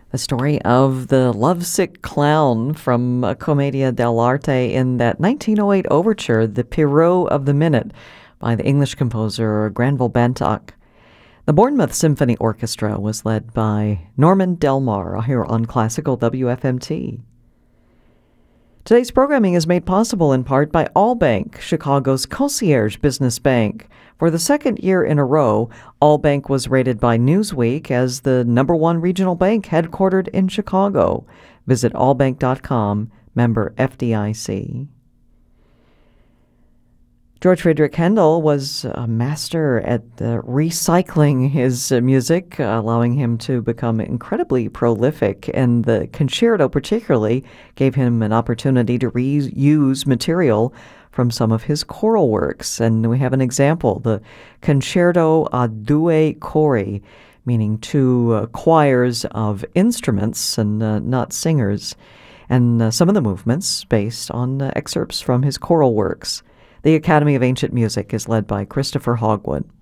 The story of the lovesick clown from Commedia dell'arte in that 1908 overture, The Pierrot of the Minute, by the English composer Granville Bantock. The Bournemouth Symphony Orchestra was led by Norman Delmar here on Classical WFMT. Today's programming is made possible in part by Allbank, Chicago's concierge business bank. For the second year in a row, Allbank was rated by Newsweek as the #1 regional bank headquartered in Chicago. Visit allbank.com, member FDIC. George Friedrich Handel was a master at recycling his music, allowing him to become incredibly prolific, and the concerto particularly gave him an opportunity to reuse material from some of his choral works. And we have an example, the Concerto a due cori, meaning two choirs of instruments and not singers, and some of the movements based on excerpts from his choral works. The Academy of Ancient Music is led by Christopher Hogwood.